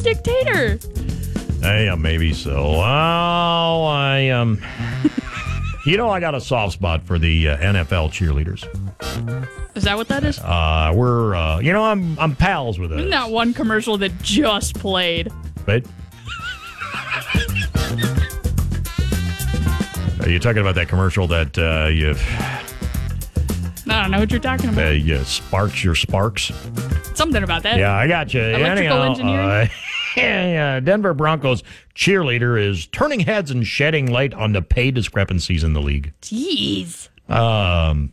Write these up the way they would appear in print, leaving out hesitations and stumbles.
dictator. Yeah, maybe so. Oh, I I got a soft spot for the NFL cheerleaders. Is that what that is? I'm pals with it. Isn't that one commercial that just played? But are you talking about that commercial that I don't know what you're talking about. you sparks your sparks? Something about that. Yeah, I got you. Electrical engineering? Denver Broncos cheerleader is turning heads and shedding light on the pay discrepancies in the league. Jeez. I'm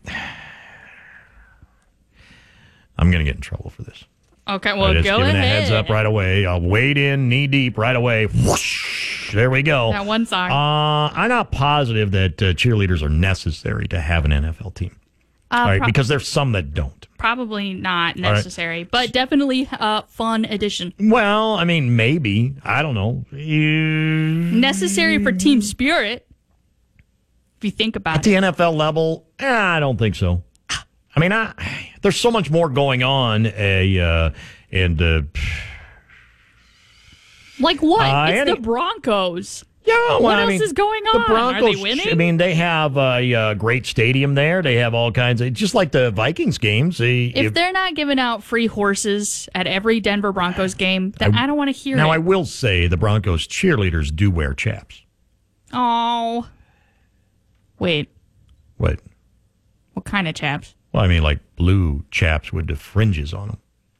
going to get in trouble for this. Okay, well, just go giving ahead. a heads up right away. I'll wade in knee deep right away. Whoosh, there we go. That one song. I'm not positive that cheerleaders are necessary to have an NFL team. Because there's some that don't. Probably not necessary, but definitely a fun addition. Well, I mean, maybe. I don't know. Necessary for team spirit, if you think about At the NFL level, I don't think so. I mean, there's so much more going on. Like what? It's the Broncos. Yeah, what else is going on? The Broncos, are they winning? I mean, they have a great stadium there. They have all kinds of, just like the Vikings games. If they're not giving out free horses at every Denver Broncos game, then I don't want to hear it. Now, I will say the Broncos cheerleaders do wear chaps. Oh. Wait. What? What kind of chaps? Well, I mean, like blue chaps with the fringes on them.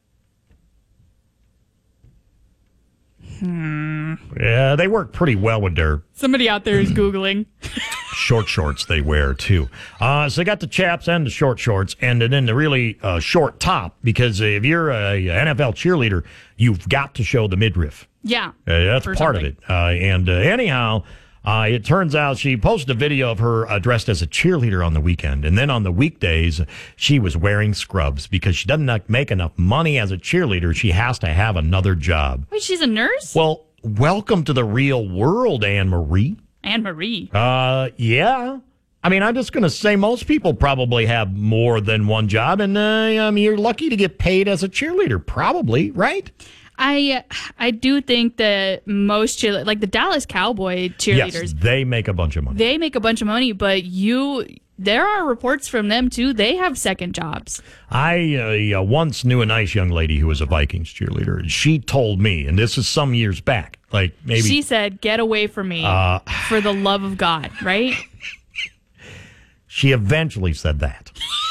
Yeah, they work pretty well with their... Somebody out there is Googling. short shorts they wear, too. So they got the chaps and the short shorts, and then the really short top, because if you're a NFL cheerleader, you've got to show the midriff. Yeah. That's part of it. Anyhow, it turns out she posted a video of her dressed as a cheerleader on the weekend. And then on the weekdays, she was wearing scrubs because she doesn't make enough money as a cheerleader. She has to have another job. Wait, she's a nurse? Well, welcome to the real world, Anne-Marie. Anne-Marie? Yeah. I mean, I'm just going to say most people probably have more than one job. And you're lucky to get paid as a cheerleader, probably, right? I do think that most cheerleaders, like the Dallas Cowboy cheerleaders, yes, they make a bunch of money. They make a bunch of money, but there are reports from them too. They have second jobs. I once knew a nice young lady who was a Vikings cheerleader, and she told me, and this is some years back, like maybe she said, "Get away from me, for the love of God!" Right? She eventually said that.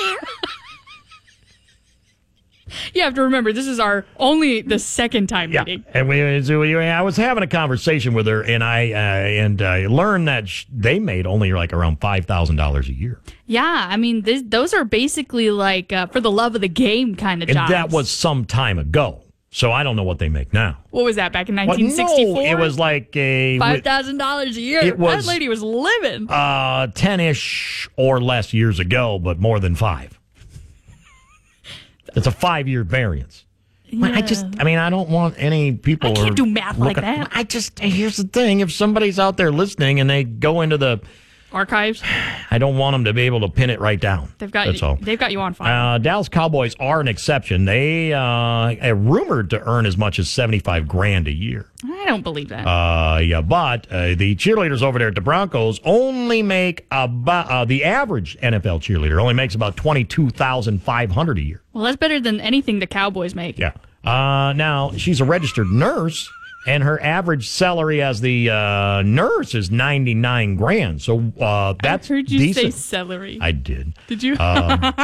You have to remember, this is only the second time meeting. And I was having a conversation with her, and I learned that they made only like around $5,000 a year. Yeah, I mean, those are basically like for the love of the game kind of jobs. And that was some time ago, so I don't know what they make now. What was that, back in 1964? No, it was like $5,000 a year. That lady was living. 10-ish or less years ago, but more than 5. It's a 5-year variance. Yeah. I don't want any people... I can't do math like that. Here's the thing. If somebody's out there listening and they go into the... archives? I don't want them to be able to pin it right down. That's all. They've got you on file. Dallas Cowboys are an exception. They are rumored to earn as much as $75,000 a year. I don't believe that. But the cheerleaders over there at the Broncos only make about the average NFL cheerleader only makes about $22,500 a year. Well, that's better than anything the Cowboys make. Yeah. Now she's a registered nurse. And her average salary as the nurse is $99,000. So that's I heard you decent. say celery. I did. Did you? Sorry.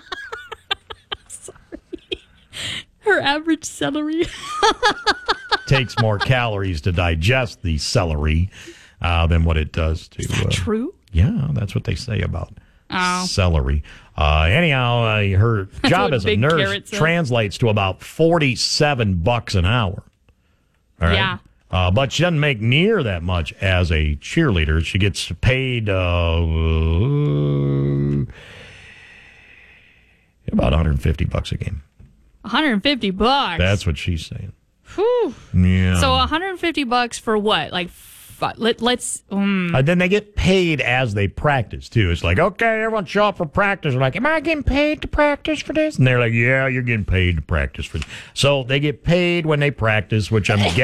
Her average celery takes more calories to digest the celery than what it does to. Is that true? Yeah, that's what they say about celery. Anyhow, her job as a nurse translates to about $47 an hour. All right. Yeah. But she doesn't make near that much as a cheerleader. She gets paid about $150 a game. $150. That's what she's saying. Whew. Yeah. So $150 for what? Like, let's. Then they get paid as they practice too. It's like, okay, everyone show up for practice. They're like, am I getting paid to practice for this? And they're like, yeah, you're getting paid to practice for this. So they get paid when they practice, which I'm